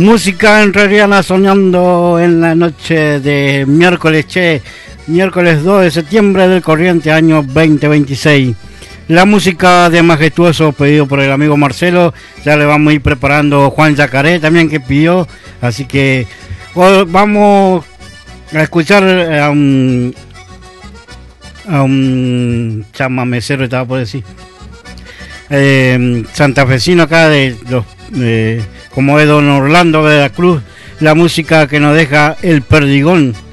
Música en realidad soñando en la noche de miércoles, miércoles 2 de septiembre del corriente año 2026. La música de Majestuoso pedido por el amigo Marcelo, ya le vamos a ir preparando Juan Yacaré también que pidió, así que vamos a escuchar a un chamamecero, estaba por decir, santafesino acá de los como es don Orlando de la Cruz, la música que nos deja El Perdigón.